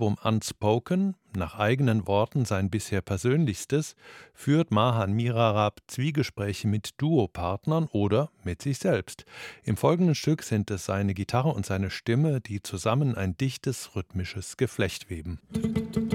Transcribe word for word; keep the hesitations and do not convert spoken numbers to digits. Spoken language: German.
Album Unspoken, nach eigenen Worten sein bisher persönlichstes, führt Mahan Mirarab Zwiegespräche mit Duopartnern oder mit sich selbst. Im folgenden Stück sind es seine Gitarre und seine Stimme, die zusammen ein dichtes, rhythmisches Geflecht weben.